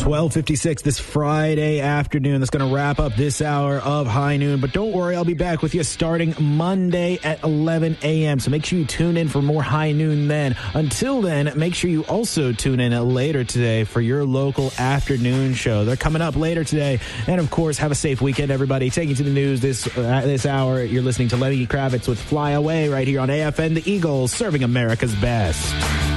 12:56 this Friday afternoon. That's going to wrap up this hour of High Noon. But don't worry, I'll be back with you starting Monday at 11 a.m. So make sure you tune in for more High Noon then. Until then, make sure you also tune in later today for your local afternoon show. They're coming up later today. And, of course, have a safe weekend, everybody. Taking you to the news this hour, you're listening to Lenny Kravitz with Fly Away right here on AFN The Eagles, serving America's best.